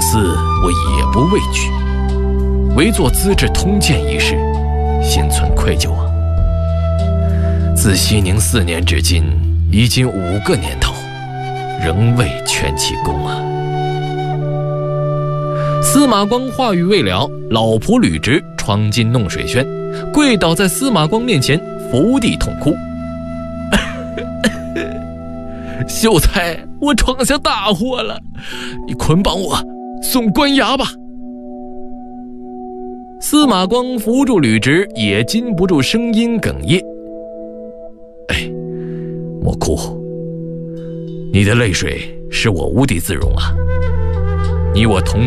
死我也不畏惧，唯做资治通鉴一事，心存愧疚啊。自熙宁4年至今，已经5个年头，仍未全其功啊。司马光话语未了，老仆吕直闯进弄水轩，跪倒在司马光面前，伏地痛哭。秀才，我闯下大祸了，你捆绑我送官衙吧。司马光扶住吕直，也禁不住声音哽咽。莫哭，你的泪水使我无地自容啊。你我同